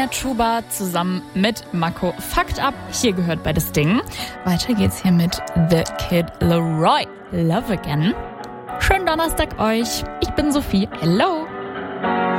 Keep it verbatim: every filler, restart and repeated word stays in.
Nina Chuba zusammen mit Mako Fucked Up. Hier gehört bei das Ding. Weiter geht's hier mit The Kid Laroi. Love Again. Schönen Donnerstag euch. Ich bin Sophie. Hello.